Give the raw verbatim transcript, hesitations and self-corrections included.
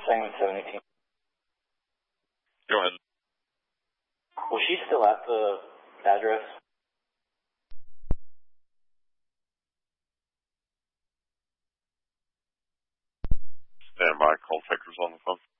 Segment seven eighteen. Go ahead. Was she still at the address? Stand by. Call takers on the phone.